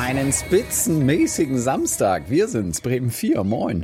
Einen spitzenmäßigen Samstag. Wir sind's, Bremen 4. Moin.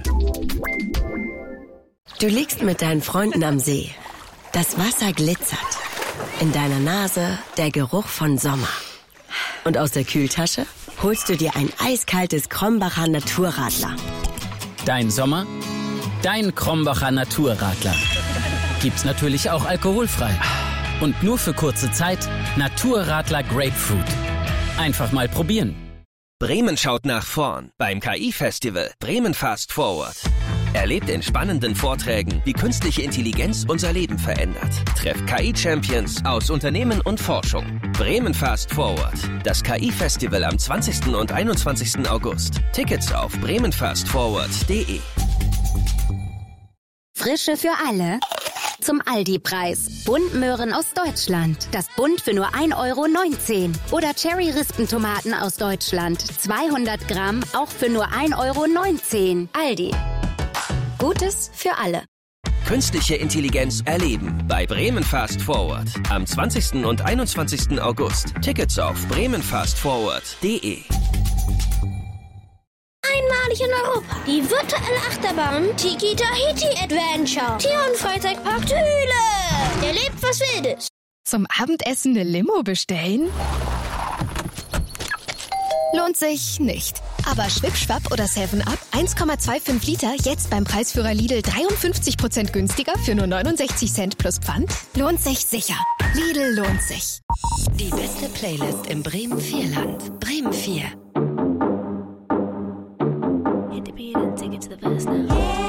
Du liegst mit deinen Freunden am See. Das Wasser glitzert. In deiner Nase der Geruch von Sommer. Und aus der Kühltasche holst du dir ein eiskaltes Krombacher Naturradler. Dein Sommer, dein Krombacher Naturradler. Gibt's natürlich auch alkoholfrei. Und nur für kurze Zeit Naturradler Grapefruit. Einfach mal probieren. Bremen schaut nach vorn beim KI-Festival Bremen Fast Forward. Erlebt in spannenden Vorträgen, wie künstliche Intelligenz unser Leben verändert. Trefft KI-Champions aus Unternehmen und Forschung. Bremen Fast Forward. Das KI-Festival am 20. und 21. August. Tickets auf bremenfastforward.de. Frische für alle. Zum Aldi-Preis. Buntmöhren aus Deutschland. Das Bund für nur 1,19 €. Oder Cherry-Rispentomaten aus Deutschland. 200 Gramm, auch für nur 1,19 €. Aldi. Gutes für alle. Künstliche Intelligenz erleben bei Bremen Fast Forward. Am 20. und 21. August. Tickets auf bremenfastforward.de. Einmalig in Europa. Die virtuelle Achterbahn Tiki Tahiti Adventure. Tier- und Freizeitpark Thüle. Erlebt was Wildes. Zum Abendessen eine Limo bestellen? Lohnt sich nicht. Aber Schwipp-Schwapp oder 7-Up 1,25 Liter jetzt beim Preisführer Lidl 53% günstiger für nur 69 Cent plus Pfand? Lohnt sich sicher. Lidl lohnt sich. Die beste Playlist im Bremen 4-Land. Bremen 4. Hit the beat and take it to the best now.